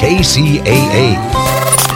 KCAA.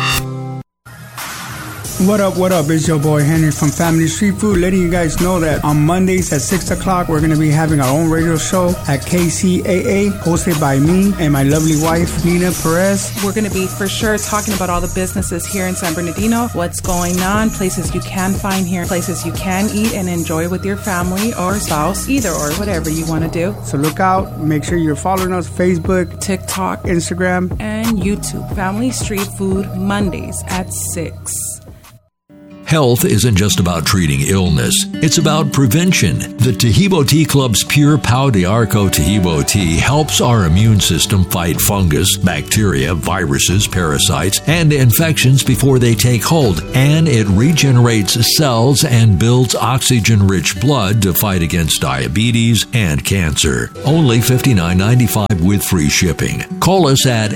What up? It's your boy Henry from Family Street Food, letting you guys know that on Mondays at 6 o'clock, we're going to be having our own radio show at KCAA, hosted by me and my lovely wife, Nina Perez. We're going to be for sure talking about all the businesses here in San Bernardino, what's going on, places you can find here, places you can eat and enjoy with your family or spouse, either or whatever you want to do. So look out. Make sure you're following us, Facebook, TikTok, Instagram, and YouTube. Family Street Food, Mondays at 6. Health isn't just about treating illness, it's about prevention. The Tahibo Tea Club's Pure Pau de Arco Tahibo tea helps our immune system fight fungus, bacteria, viruses, parasites, and infections before they take hold, and it regenerates cells and builds oxygen-rich blood to fight against diabetes and cancer. Only $59.95 with free shipping. Call us at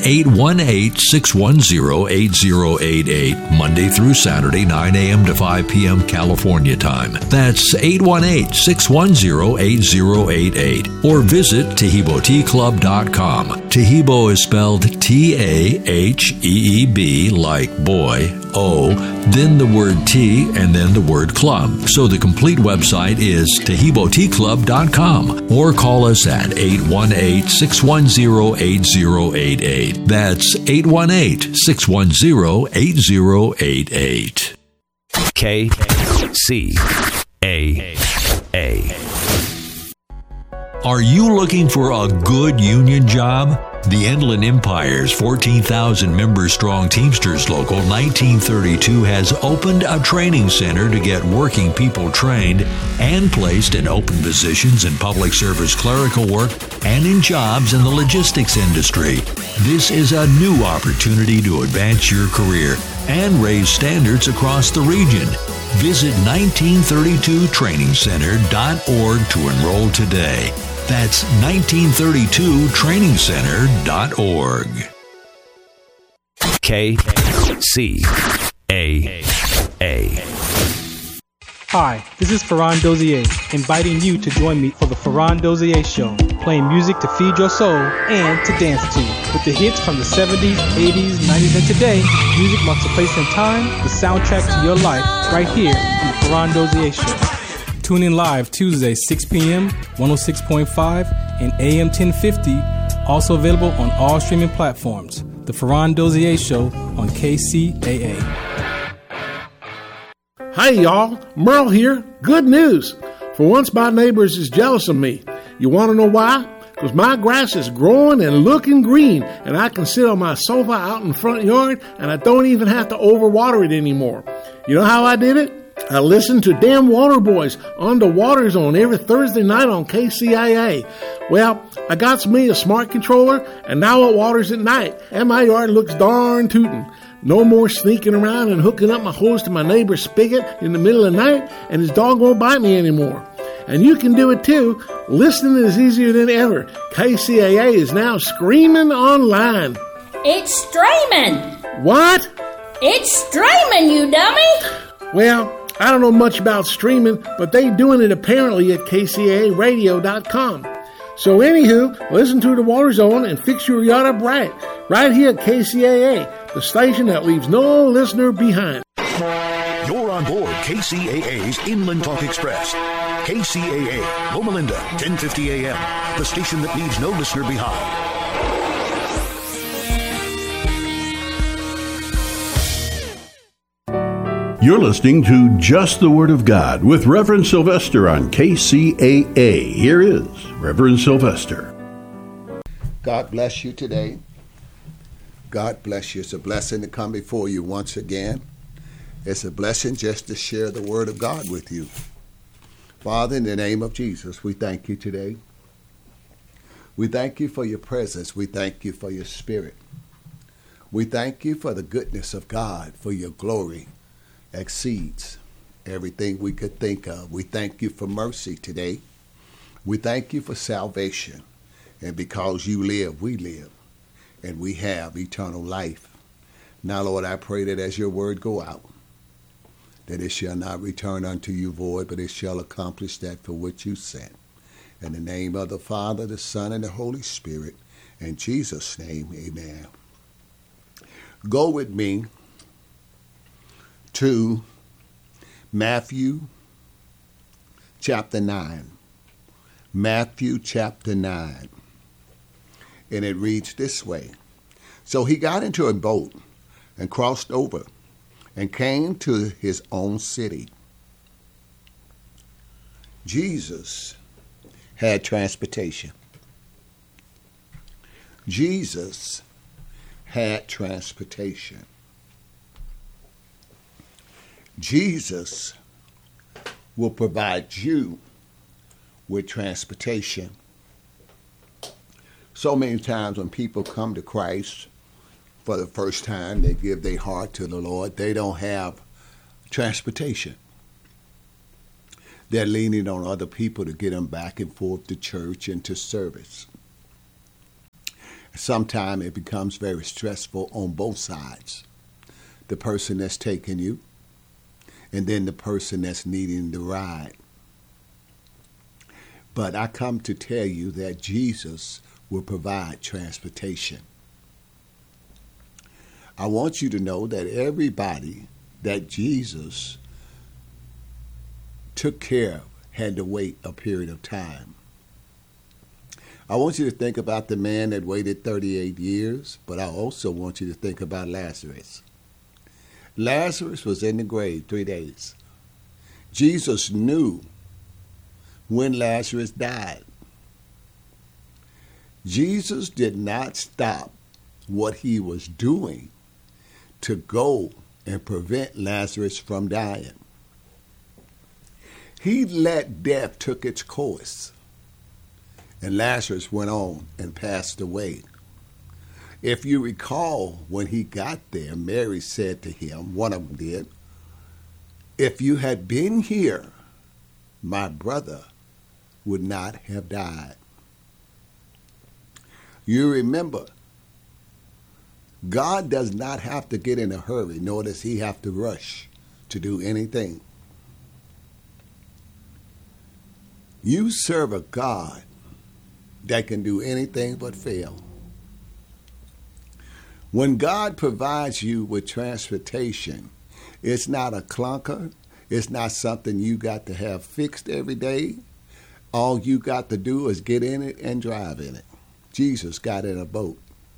818-610-8088, Monday through Saturday, 9 a.m. to 5 p.m. California time. That's 818-610-8088. Or visit TahiboTeaClub.com. Tahibo is spelled T-A-H-E-E-B like boy, O, then the word tea, and then the word club. So the complete website is TahiboTeaClub.com. Or call us at 818-610-8088. That's 818-610-8088. KCAA. Are you looking for a good union job? The Inland Empire's 14,000 member strong Teamsters Local 1932 has opened a training center to get working people trained and placed in open positions in public service clerical work and in jobs in the logistics industry. This is a new opportunity to advance your career and raise standards across the region. Visit 1932trainingcenter.org to enroll today. That's 1932trainingcenter.org. KCAA. Hi, this is Ferran Dozier, inviting you to join me for the Ferran Dozier Show, playing music to feed your soul and to dance to. With the hits from the 70s, 80s, 90s, and today, music marks a place in time, the soundtrack to your life, right here on the Ferran Dozier Show. Tune in live Tuesday, 6 p.m., 106.5, and AM 1050, also available on all streaming platforms. The Ferran Dozier Show on KCAA. Hi, y'all. Merle here. Good news. For once, my neighbors is jealous of me. You want to know why? Because my grass is growing and looking green, and I can sit on my sofa out in the front yard, and I don't even have to overwater it anymore. You know how I did it? I listened to Damn Water Boys on the Water Zone every Thursday night on KCIA. Well, I got me a smart controller, and now it waters at night, and my yard looks darn tootin'. No more sneaking around and hooking up my hose to my neighbor's spigot in the middle of the night, and his dog won't bite me anymore. And you can do it too. Listening is easier than ever. KCAA is now streaming online. It's streaming. What? It's streaming, you dummy. Well, I don't know much about streaming, but they doing it apparently at KCAAradio.com. So anywho, listen to the Water Zone and fix your yard up right here at KCAA, the station that leaves no listener behind. You're on board KCAA's Inland Talk Express. KCAA, Loma Linda, 1050 AM, the station that leaves no listener behind. You're listening to Just the Word of God with Reverend Sylvester on KCAA. Here is Reverend Sylvester. God bless you today. God bless you. It's a blessing to come before you once again. It's a blessing just to share the Word of God with you. Father, in the name of Jesus, we thank you today. We thank you for your presence. We thank you for your spirit. We thank you for the goodness of God, for your glory exceeds everything we could think of. We thank you for mercy today. We thank you for salvation. And because you live, we live. And we have eternal life. Now, Lord, I pray that as your word go out, that it shall not return unto you void, but it shall accomplish that for which you sent. In the name of the Father, the Son, and the Holy Spirit. In Jesus' name, amen. Go with me to Matthew chapter 9. Matthew chapter 9. And it reads this way. So he got into a boat and crossed over and came to his own city. Jesus had transportation. Jesus had transportation. Jesus will provide you with transportation. So many times when people come to Christ for the first time, they give their heart to the Lord, they don't have transportation. They're leaning on other people to get them back and forth to church and to service. Sometimes it becomes very stressful on both sides. The person that's taking you, and then the person that's needing the ride. But I come to tell you that Jesus will provide transportation. I want you to know that everybody that Jesus took care of had to wait a period of time. I want you to think about the man that waited 38 years, but I also want you to think about Lazarus. Lazarus was in the grave 3 days. Jesus knew when Lazarus died. Jesus did not stop what he was doing to go and prevent Lazarus from dying. He let death took its course, and Lazarus went on and passed away. If you recall, when he got there, Mary said to him, one of them did, if you had been here, my brother would not have died. You remember, God does not have to get in a hurry, nor does he have to rush to do anything. You serve a God that can do anything but fail. When God provides you with transportation, it's not a clunker. It's not something you got to have fixed every day. All you got to do is get in it and drive in it. Jesus got in a boat.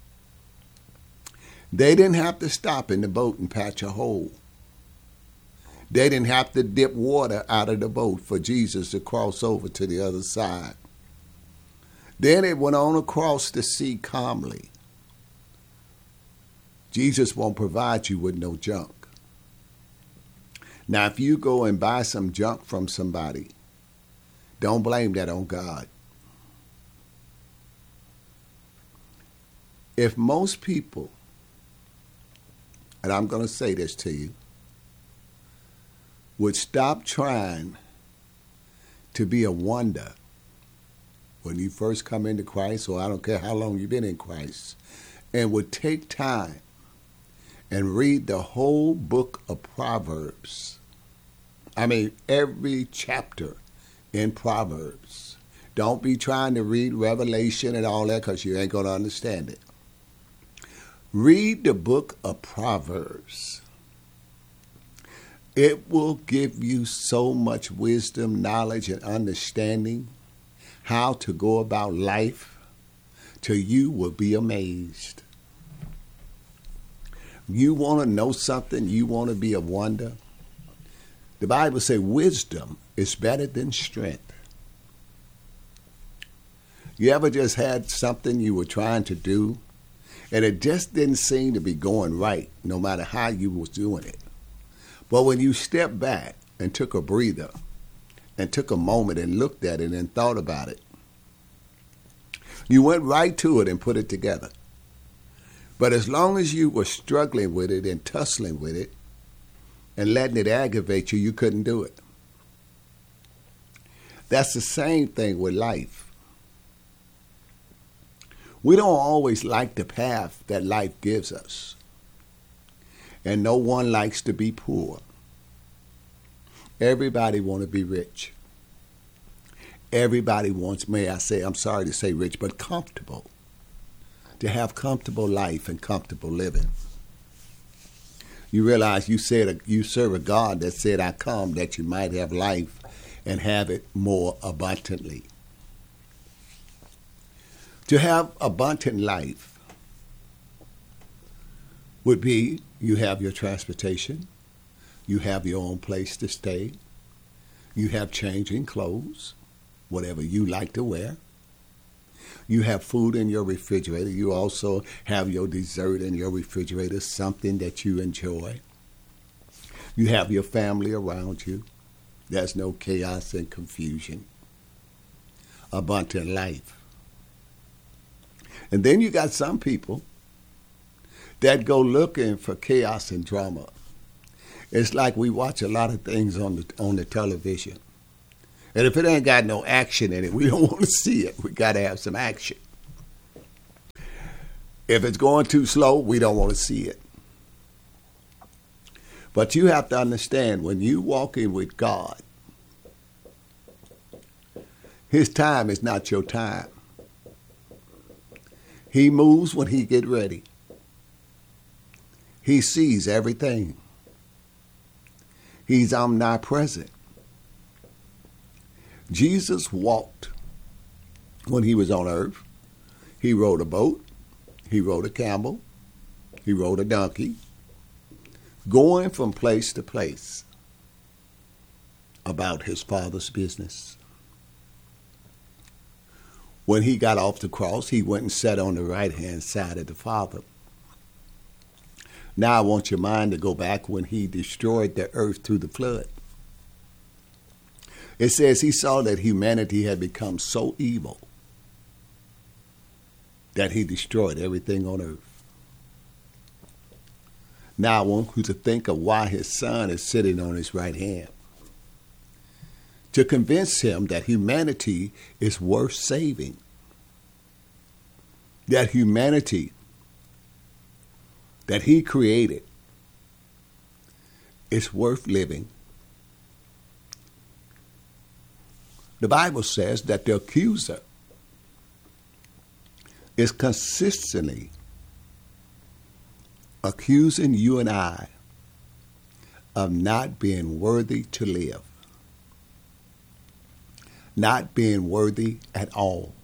They didn't have to stop in the boat and patch a hole. They didn't have to dip water out of the boat for Jesus to cross over to the other side. Then it went on across the sea calmly. Jesus won't provide you with no junk. Now, if you go and buy some junk from somebody, don't blame that on God. If most people, and I'm going to say this to you, would stop trying to be a wonder when you first come into Christ, or I don't care how long you've been in Christ, and would take time and read the whole book of Proverbs. I mean, every chapter in Proverbs. Don't be trying to read Revelation and all that, because you ain't going to understand it. Read the book of Proverbs. It will give you so much wisdom, knowledge, and understanding how to go about life till you will be amazed. You want to know something, you want to be a wonder. The Bible says wisdom is better than strength. You ever just had something you were trying to do, and it just didn't seem to be going right, no matter how you was doing it? But when you stepped back and took a breather and took a moment and looked at it and thought about it, you went right to it and put it together. But as long as you were struggling with it and tussling with it and letting it aggravate you, you couldn't do it. That's the same thing with life. We don't always like the path that life gives us. And no one likes to be poor. Everybody wants to be rich. Everybody wants, I'm sorry to say rich, but comfortable. To have comfortable life and comfortable living. You realize you serve a God that said, I come that you might have life and have it more abundantly. To have abundant life would be you have your transportation, you have your own place to stay, you have changing clothes, whatever you like to wear. You have food in your refrigerator. You also have your dessert in your refrigerator, something that you enjoy. You have your family around you. There's no chaos and confusion. Abundant life. And then you got some people that go looking for chaos and drama. It's like we watch a lot of things on the television. And if it ain't got no action in it, we don't want to see it. We got to have some action. If it's going too slow, we don't want to see it. But you have to understand, when you walk in with God, his time is not your time. He moves when he get ready. He sees everything. He's omnipresent. Jesus walked when he was on earth. He rode a boat. He rode a camel. He rode a donkey, going from place to place about his Father's business. When he got off the cross, he went and sat on the right-hand side of the Father. Now I want your mind to go back when he destroyed the earth through the flood. It says he saw that humanity had become so evil that he destroyed everything on earth. Now I want you to think of why his son is sitting on his right hand. To convince him that humanity is worth saving. That humanity that he created is worth living. The Bible says that the accuser is consistently accusing you and I of not being worthy to live, not being worthy at all.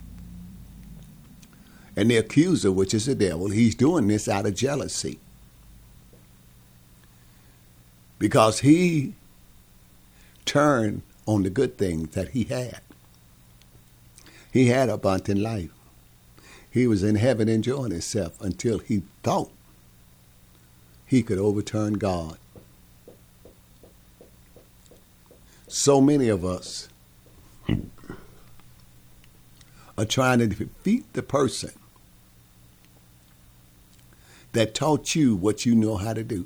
And the accuser, which is the devil, he's doing this out of jealousy. Because he turned on the good things that he had. He had abundant life. He was in heaven enjoying himself until he thought he could overturn God. So many of us are trying to defeat the person that taught you what you know how to do.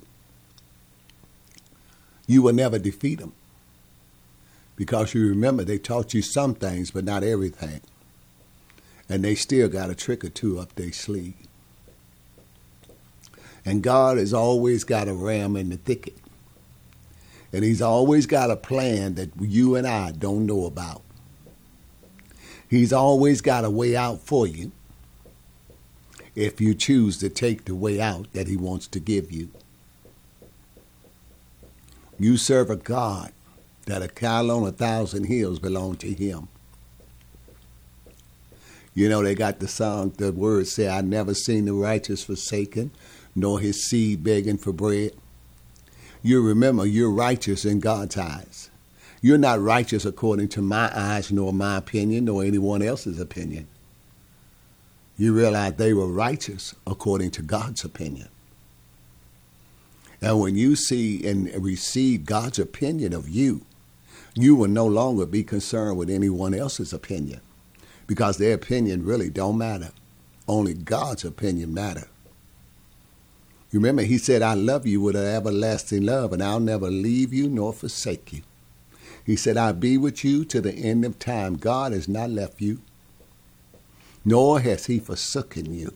You will never defeat them. Because you remember they taught you some things, but not everything. And they still got a trick or two up their sleeve. And God has always got a ram in the thicket. And he's always got a plan that you and I don't know about. He's always got a way out for you if you choose to take the way out that he wants to give you. You serve a God that a cattle on 1,000 hills belong to him. You know, they got the song, the words say, I never seen the righteous forsaken, nor his seed begging for bread. You remember, you're righteous in God's eyes. You're not righteous according to my eyes, nor my opinion, nor anyone else's opinion. You realize they were righteous according to God's opinion. And when you see and receive God's opinion of you, you will no longer be concerned with anyone else's opinion, because their opinion really don't matter. Only God's opinion matters. You remember, he said, I love you with an everlasting love, and I'll never leave you nor forsake you. He said, I'll be with you to the end of time. God has not left you, nor has he forsaken you.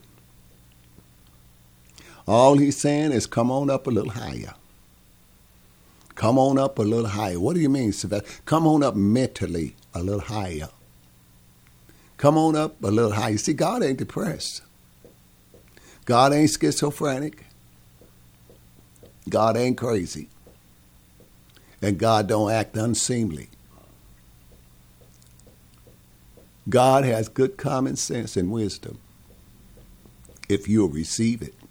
All he's saying is, come on up a little higher. Come on up a little higher. What do you mean, Sylvester? Come on up mentally a little higher. Come on up a little higher. See, God ain't depressed. God ain't schizophrenic. God ain't crazy. And God don't act unseemly. God has good common sense and wisdom if you'll receive it.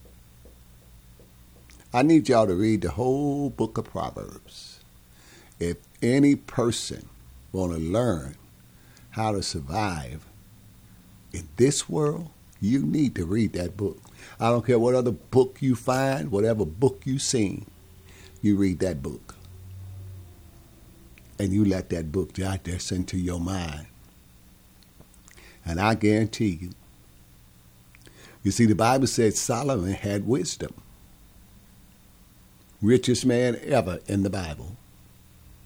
I need y'all to read the whole book of Proverbs. If any person want to learn how to survive in this world, you need to read that book. I don't care what other book you find, whatever book you seen, you read that book. And you let that book digest into your mind. And I guarantee you, you see, the Bible said Solomon had wisdom. Richest man ever in the Bible.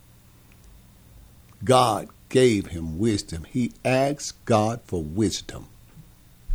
God gave him wisdom. He asked God for wisdom.